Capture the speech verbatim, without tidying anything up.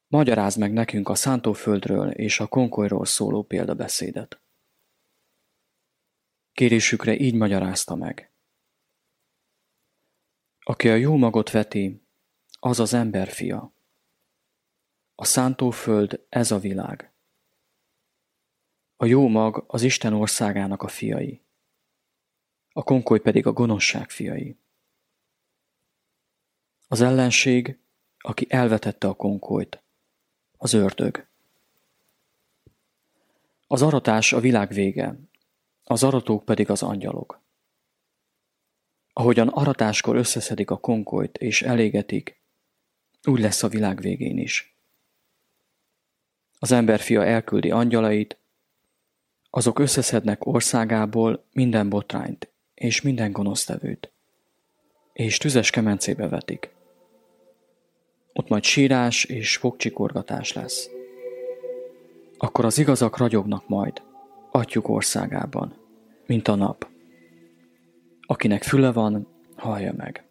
Magyarázd meg nekünk a szántóföldről és a konkolyról szóló példabeszédet. Kérésükre így magyarázta meg. Aki a jó magot veti, az az ember fia. A szántóföld ez a világ. A jó mag az Isten országának a fiai. A konkoly pedig a gonoszság fiai. Az ellenség, aki elvetette a konkolyt, az ördög. Az aratás a világ vége, az aratók pedig az angyalok. Ahogyan aratáskor összeszedik a konkolyt és elégetik, úgy lesz a világ végén is. Az emberfia elküldi angyalait, azok összeszednek országából minden botrányt és minden gonosztevőt, és tüzes kemencébe vetik. Ott majd sírás és fogcsikorgatás lesz. Akkor az igazak ragyognak majd Atyjuk országában, mint a nap. Akinek füle van, hallja meg.